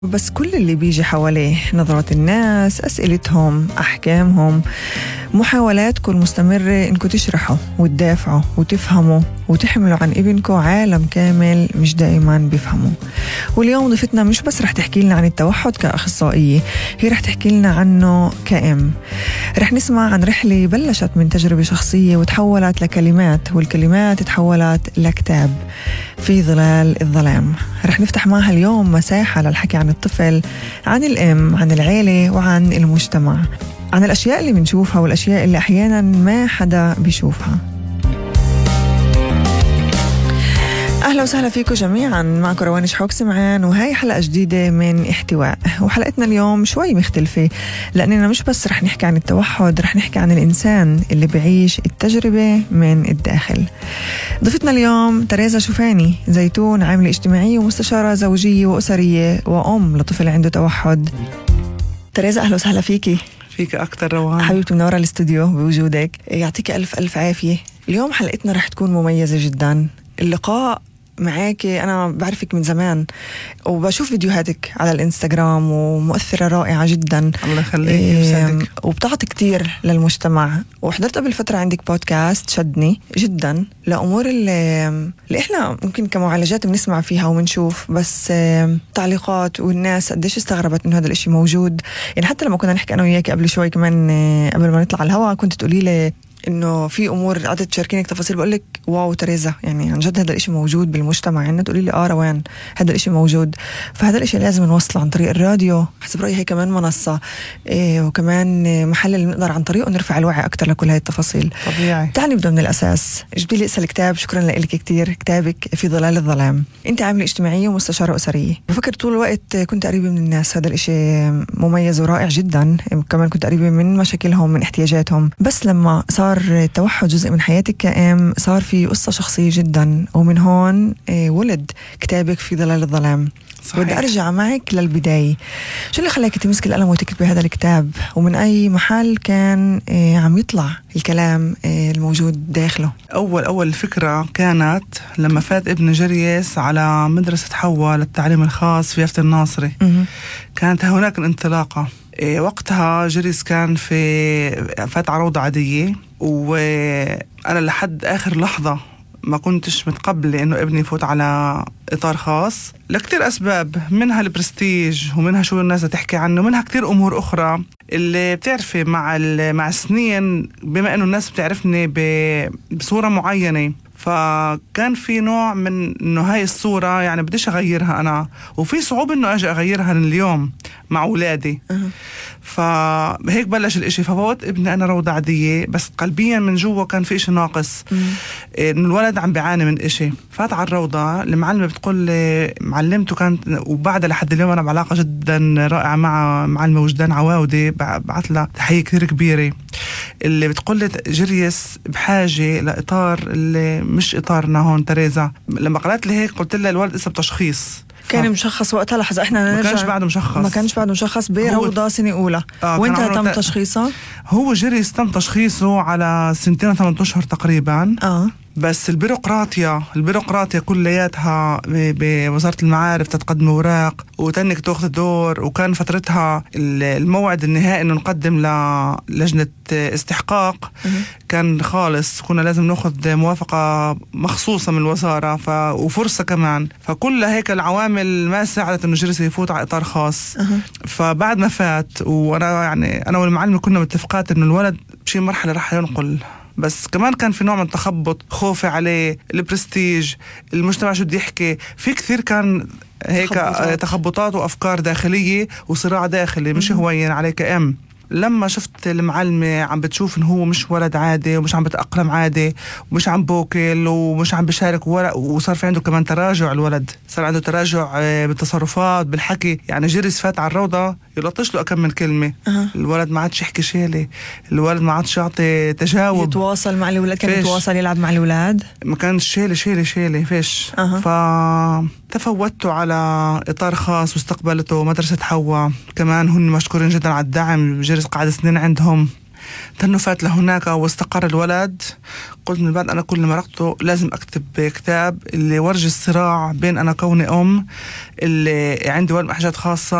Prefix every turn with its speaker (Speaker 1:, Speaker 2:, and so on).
Speaker 1: بس كل اللي بيجي حواليه نظرات الناس، أسئلتهم، أحكامهم، محاولاتكم المستمرة إنكم تشرحوا وتدافعوا وتفهموا وتحملوا عن ابنكم عالم كامل مش دائما بيفهموا. واليوم ضيفتنا مش بس رح تحكي لنا عن التوحد كأخصائية، هي رح تحكي لنا عنه كأم. رح نسمع عن رحلة بلشت من تجربة شخصية وتحولت لكلمات، والكلمات تحولت لكتاب في ظلال الظلام. رح نفتح معها اليوم مساحة للحكي عن الطفل، عن الأم، عن العيلة وعن المجتمع، عن الأشياء اللي بنشوفها والأشياء اللي أحيانا ما حدا بيشوفها. أهلا وسهلا فيكم جميعا، معكم روان شحوك سمعان، وهاي حلقة جديدة من احتواء. وحلقتنا اليوم شوي مختلفة، لأننا مش بس رح نحكي عن التوحد، رح نحكي عن الإنسان اللي بعيش التجربة من الداخل. ضيفتنا اليوم تريزا شوفاني زيتون، عاملة اجتماعية ومستشارة زوجية وأسرية وأم لطفل عنده توحد. تريزا أهلا وسهلا فيكي.
Speaker 2: فيك أكتر روان
Speaker 1: حبيبتي، منورة الاستوديو بوجودك، يعطيك ألف ألف عافية. اليوم حلقتنا رح تكون مميزة جدا. اللقاء معاكي أنا بعرفك من زمان وبشوف فيديوهاتك على الإنستغرام ومؤثرة رائعة جدا.
Speaker 2: الله يخليك يسعدك.
Speaker 1: وبتعطي كتير للمجتمع، وحضرت قبل فترة عندك بودكاست شدني جدا لأمور اللي إحنا ممكن كمعالجات بنسمع فيها وبنشوف، بس تعليقات والناس قديش استغربت إنه هذا الإشي موجود. يعني حتى لما كنا نحكي أنا وياك قبل شوي كمان قبل ما نطلع على الهواء كنت تقولي لي إنه في أمور قعدت تشاركينك تفاصيل، بقول لك واو تريزا، يعني عن جد هذا الإشي موجود بالمجتمع. يعني تقولي لي روان هذا الإشي موجود، فهذا الإشي لازم نوصله عن طريق الراديو. حسب رأيي هي كمان منصة وكمان محل اللي نقدر عن طريقه نرفع الوعي أكتر لكل هاي التفاصيل.
Speaker 2: طبيعي.
Speaker 1: تعالي نبدأ من الأساس. جبتي لي اسأل كتاب، شكرا لك كتير، كتابك في ظلال الظلام. أنت عاملة اجتماعية ومستشارة أسرية. بفكر طول الوقت كنت قريبة من الناس، هذا الإشي مميز ورائع جدا. كمان كنت قريبة من مشاكلهم، من احتياجاتهم. بس لما صار التوحد جزء من حياتك كأم، صار في قصة شخصية جدا، ومن هون ولد كتابك في ظلال الظلام. بدي أرجع معك للبداية. شو اللي خلاك تمسك القلم وتكتبي هذا الكتاب، ومن أي محل كان عم يطلع الكلام الموجود داخله؟
Speaker 2: أول فكرة كانت لما فات ابن جريس على مدرسة حوا للتعليم الخاص في يافت الناصري. كانت هناك الانطلاقة. وقتها جريس كان فات على روضة عادية، وأنا لحد آخر لحظة ما كنتش متقبلة إنه ابني يفوت على إطار خاص لكتير أسباب، منها البرستيج، ومنها شو الناس تحكي عنه، منها كتير أمور أخرى اللي بتعرفي مع السنين، بما إنه الناس بتعرفني بصورة معينة، فكان في نوع من إنه هاي الصورة يعني بديش أغيرها أنا، وفي صعوبة إنه أجي أغيرها اليوم مع أولادي. فهيك بلش الاشي. ففوت ابني أنا روضة عادية، بس قلبيا من جوا كان في اشي ناقص، إنه الولد عم بيعاني من اشي. فات على الروضة، المعلمة بتقول معلمته كانت، وبعدها لحد اليوم أنا بعلاقة جدا رائعة مع معلمة وجدان عواودي، بعت لها تحية كثير كبيرة، اللي بتقول لي جريس بحاجة لإطار اللي مش إطارنا هون تريزا. لما قالت لي هيك قلت لها الولد لسه بتشخيص.
Speaker 1: كان مشخص وقتها؟ لحظة، احنا
Speaker 2: ما كانش بعده مشخص.
Speaker 1: ما كانش بعده مشخص بروضة سنة أولى. وانت تم تشخيصه؟
Speaker 2: هو جريس تم تشخيصه على 2 أشهر تقريبا. بس البيروقراطيا كلياتها بوزارة المعارف تتقدم اوراق وتنك تاخذ دور، وكان فترتها الموعد النهائي انه نقدم للجنة استحقاق كان خالص، كنا لازم ناخذ موافقة مخصوصة من الوزارة وفرصة كمان. فكل هيك العوامل ما ساعدت انه جريس يفوت على اطار خاص. فبعد ما فات، وانا يعني انا والمعلمة كنا متفقات انه الولد بشي مرحلة رح ينقل، بس كمان كان في نوع من التخبط، خوفي عليه، البرستيج، المجتمع شو بده يحكي، في كثير كان هيك تخبطات وأفكار داخلية وصراع داخلي مش هوين عليه كأم. لما شفت المعلمة عم بتشوف إنه هو مش ولد عادي، ومش عم بتأقلم عادي، ومش عم بوكل، ومش عم بشارك، وصار في عنده كمان تراجع، الولد صار عنده تراجع بالتصرفات بالحكي. يعني جريس فات على الروضة يلطش له أكم من كلمة. الولد ما عادش يحكي شيلة، الولد ما عادش يعطي تجاوب،
Speaker 1: يتواصل مع الولاد، كان يتواصل يلعب مع الولاد، ما
Speaker 2: كانش شيلة فيش. فتفوتوا على إطار خاص واستقبلته مدرسة حوا، كمان هن مشكورين جدا على الدعم. جريس قعد سنين عندهم، تنفات لهناك واستقر الولد، قلت من بعد أنا كل ما مرقته لازم أكتب كتاب اللي ورجي الصراع بين أنا كوني أم اللي عندي ولد حاجات خاصة